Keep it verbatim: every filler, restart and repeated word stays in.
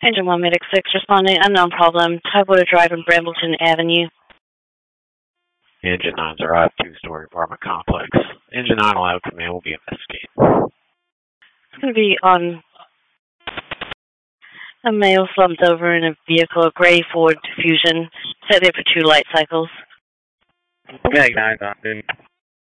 Engine one Medic six responding, unknown problem, Tidewater Drive and Brambleton Avenue. Engine nine's arrived, two-story apartment complex. Engine nine allowed command will be investigated. It's going to be on a male slumped over in a vehicle, a gray Ford Fusion, set there for two light cycles. Meg nine,